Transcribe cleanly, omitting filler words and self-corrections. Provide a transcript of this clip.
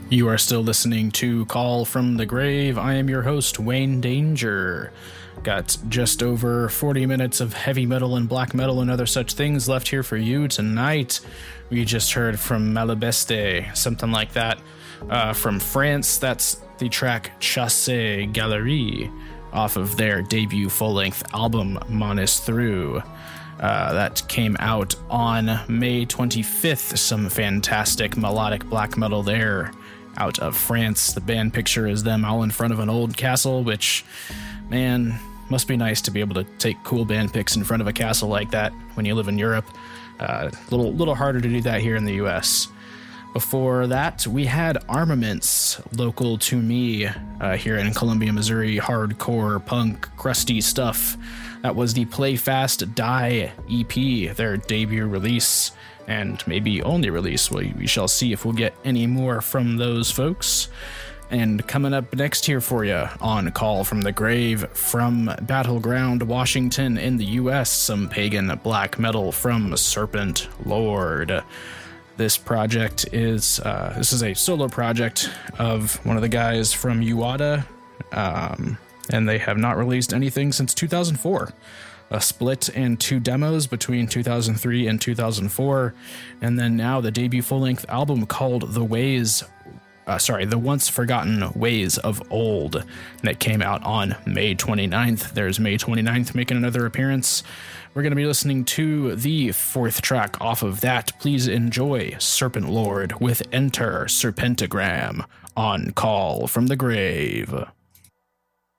You are still listening to Call from the Grave. I am your host, Wayne Danger. Got just over 40 minutes of heavy metal and black metal and other such things left here for you tonight. We just heard from Malabeste, something like that. From France, that's the track Chasse Galerie off of their debut full-length album, Monistru. That came out on May 25th. Some fantastic melodic black metal there out of France. The band picture is them all in front of an old castle, which, man, must be nice to be able to take cool band pics in front of a castle like that when you live in Europe. Little harder to do that here in the US. Before that, we had Armaments, local to me, here in Columbia, Missouri, hardcore, punk, crusty stuff. That was the Play Fast Die EP, their debut release, and maybe only release. We shall see if we'll get any more from those folks. And coming up next here for you on Call from the Grave, from Battleground, Washington in the US, some pagan black metal from Serpent Lord. This project is a solo project of one of the guys from Uada, and they have not released anything since 2004. A split and 2 demos between 2003 and 2004, and then now the debut full-length album called The Once Forgotten Ways of Old, that came out on May 29th. There's May 29th making another appearance. We're going to be listening to the 4th track off of that. Please enjoy Serpent Lord with Enter Serpentagram on Call from the Grave.